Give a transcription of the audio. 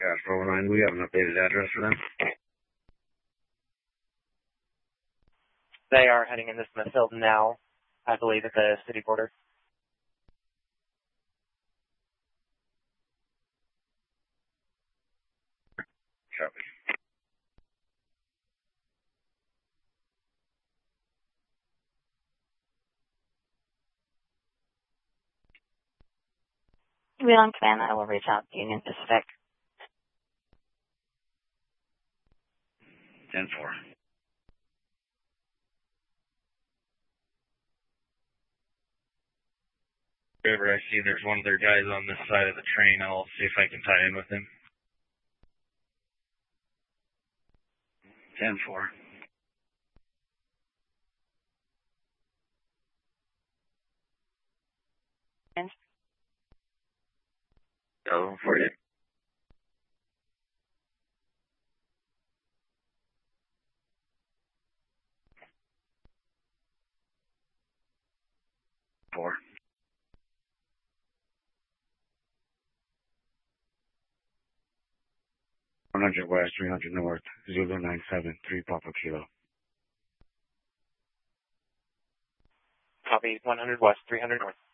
Dash 409, we have an updated address for them. They are heading into Smithfield now, I believe at the city border. Copy. Wheel on command, I will reach out to Union Pacific. 10-4. Wherever I see there's one of their guys on this side of the train, I'll see if I can tie in with him. 10-4. Go for you. Four. 100 West, 300 North, Zulu 973, Papa Kilo. Copy, 100 West, 300 North.